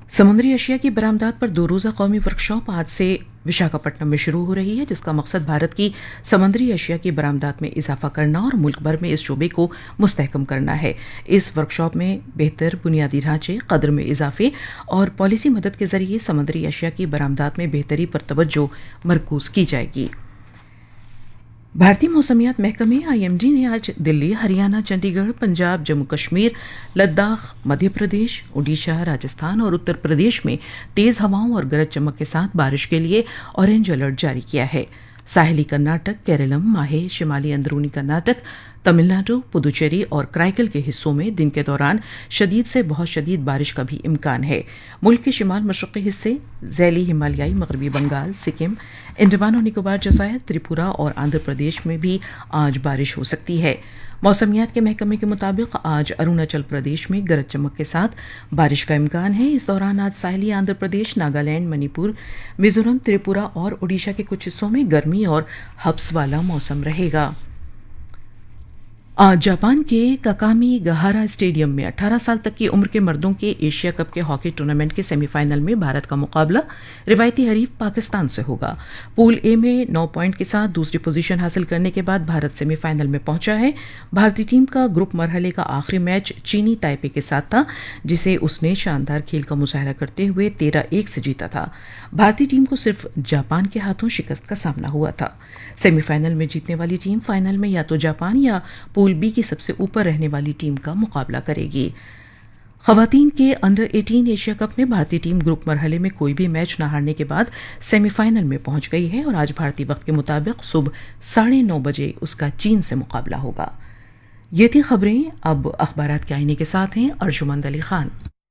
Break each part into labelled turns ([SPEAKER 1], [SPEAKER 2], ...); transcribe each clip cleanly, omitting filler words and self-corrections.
[SPEAKER 1] समुद्री अशिया की बरामदात पर 2 रोज़ा कौमी वर्कशॉप आज से विशाखापट्टनम में शुरू हो रही है, जिसका मकसद भारत की समुद्री अशिया की बरामदात में इजाफा करना और मुल्क भर में इस शोबे को मुस्तहकम करना है। इस वर्कशॉप में बेहतर बुनियादी ढांचे, कदर में इजाफे और पॉलिसी मदद के जरिए समुद्री अशिया की बरामदात में बेहतरी पर तवज्जो मरकूज की जाएगी। भारतीय मौसमियात महकमे IMD ने आज दिल्ली, हरियाणा, चंडीगढ़, पंजाब, जम्मू कश्मीर, लद्दाख, मध्य प्रदेश, ओडिशा, राजस्थान और उत्तर प्रदेश में तेज हवाओं और गरज चमक के साथ बारिश के लिए ऑरेंज अलर्ट जारी किया है। साहिली कर्नाटक, केरलम, माहे, शिमाली अंदरूनी कर्नाटक, तमिलनाडु, पुदुचेरी और क्राइकल के हिस्सों में दिन के दौरान शदीद से बहुत शदीद बारिश का भी इम्कान है। मुल्क के शिमाल मशरक़ी हिस्से, ज़ैली हिमालयाई, मगरबी बंगाल, सिक्किम, अंडमान और निकोबार जज़ायर, त्रिपुरा और आंध्र प्रदेश में भी आज बारिश हो सकती है। मौसमियात के महकमे के मुताबिक आज अरुणाचल प्रदेश में गरज चमक के साथ बारिश का इम्कान है। इस दौरान आज साहिली आंध्र प्रदेश, नागालैंड, मणिपुर, मिजोरम, त्रिपुरा और ओडिशा के कुछ हिस्सों में गर्मी और हब्स वाला मौसम रहेगा। आज जापान के काकामीगहारा स्टेडियम में 18 साल तक की उम्र के मर्दों के एशिया कप के हॉकी टूर्नामेंट के सेमीफाइनल में भारत का मुकाबला रिवायती हरीफ पाकिस्तान से होगा। पूल ए में 9 पॉइंट के साथ दूसरी पोजीशन हासिल करने के बाद भारत सेमीफाइनल में पहुंचा है। भारतीय टीम का ग्रुप मरहले का आखिरी मैच चीनी ताइपे के साथ था, जिसे उसने शानदार खेल का मुजाहरा करते हुए 13-1 से जीता था। भारतीय टीम को सिर्फ जापान के हाथों शिकस्त का सामना हुआ था। सेमीफाइनल में जीतने वाली टीम फाइनल में या तो जापान या पूल बी की सबसे ऊपर रहने वाली टीम का मुकाबला करेगी। खवातीन के अंडर 18 एशिया कप में भारतीय टीम ग्रुप मरहले में कोई भी मैच न हारने के बाद सेमीफाइनल में पहुंच गई है और आज भारतीय वक्त के मुताबिक सुबह 9:30 बजे उसका चीन से मुकाबला होगा। ये थी खबरें। अब अखबारात के आईने के साथ हैं अर्जुमंद अली खान।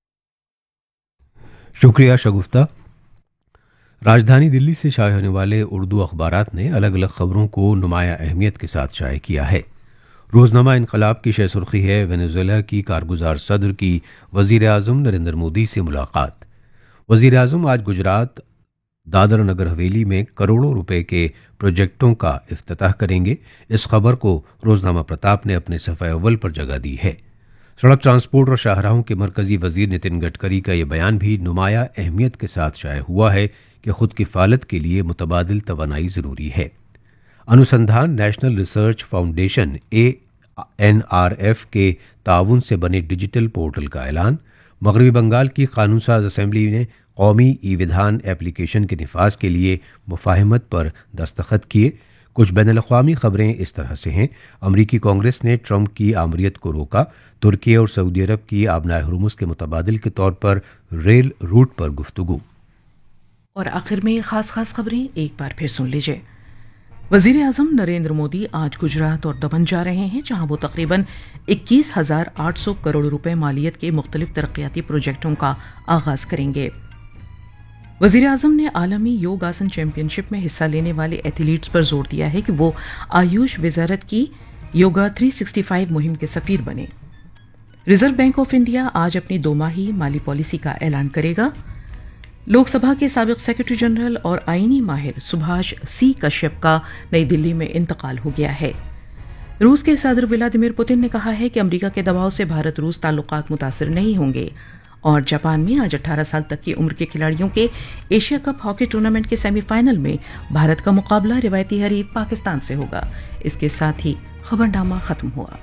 [SPEAKER 2] शुक्रिया शगुफ्ता। राजधानी दिल्ली से शाये होने वाले उर्दू अखबारात ने अलग अलग खबरों को नुमाया अहमियत के साथ शाये किया है। रोजनामा इनकलाब की शह सुर्खी है वेनेजुएला की कारगुजार सदर की वजीर आजम नरेंद्र मोदी से मुलाकात। वजीर आजम आज गुजरात दादर नगर हवेली में करोड़ों रुपए के प्रोजेक्टों का इफ्तिताह करेंगे। इस खबर को रोजनामा प्रताप ने अपने सफ़े अव्वल पर जगह दी है। सड़क ट्रांसपोर्ट और शाहराहों के मरकजी वजीर नितिन गडकरी का यह बयान भी नुमाया अहमियत के साथ शाये हुआ है कि खुद किफालत के लिए मुतबादिल तवानाई जरूरी है। अनुसंधान नेशनल रिसर्च फाउंडेशन ANRF के ताउन से बने डिजिटल पोर्टल का ऐलान। मगरबी बंगाल की कानून साज असेंबली ने कौमी ई विधान एप्लीकेशन के निफाज के लिए मुफाहमत पर दस्तखत किए। कुछ बैनुल-अक़वामी खबरें इस तरह से हैं। अमरीकी कांग्रेस ने ट्रंप की आमरीत को रोका। तुर्की और सऊदी अरब की आबनाए हुर्मुज़ के मुतबादिल के तौर पर रेल रूट पर गुफ्तगू।
[SPEAKER 1] और आखिर में खास खबरें एक बार फिर सुन लीजिए। वजीर आजम नरेंद्र मोदी आज गुजरात और दमन जा रहे हैं, जहां वो तकरीबन 21,800 करोड़ रुपए मालियत के मुख्तलिफ तरक्याती प्रोजेक्टों का आगाज करेंगे। वजीर आजम ने आलमी योग आसन चैंपियनशिप में हिस्सा लेने वाले एथलीट्स पर जोर दिया है कि वो आयुष वजारत की योगा 365 मुहिम के सफीर बने। रिजर्व बैंक ऑफ इंडिया आज अपनी 2 माही माली पॉलिसी का ऐलान करेगा। लोकसभा के साबिक सेक्रेटरी जनरल और आईनी माहिर सुभाष सी कश्यप का नई दिल्ली में इंतकाल हो गया है। रूस के सदर व्लादिमीर पुतिन ने कहा है कि अमेरिका के दबाव से भारत रूस ताल्लुकात मुतासिर नहीं होंगे। और जापान में आज 18 साल तक की उम्र के खिलाड़ियों के एशिया कप हॉकी टूर्नामेंट के सेमीफाइनल में भारत का मुकाबला रिवायती हरीफ पाकिस्तान से होगा। इसके साथ ही खबरनामा खत्म हुआ।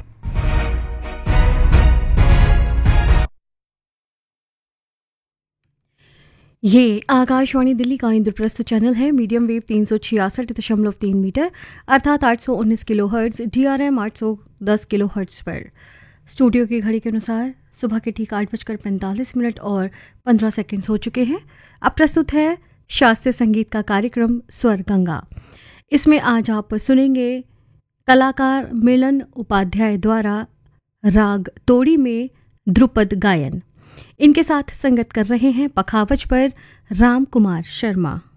[SPEAKER 3] ये आकाशवाणी दिल्ली का इंद्रप्रस्थ चैनल है। मीडियम वेव 366.3 मीटर अर्थात 819 किलोहर्ट्ज, DRM 810 किलोहर्ट्ज पर। स्टूडियो की घड़ी के अनुसार सुबह के ठीक 8:45 और 15 सेकंड्स हो चुके हैं। अब प्रस्तुत है शास्त्रीय संगीत का कार्यक्रम स्वर गंगा। इसमें आज आप सुनेंगे कलाकार मिलन उपाध्याय द्वारा राग तोड़ी में ध्रुपद गायन। इनके साथ संगत कर रहे हैं पखावज पर राम कुमार शर्मा।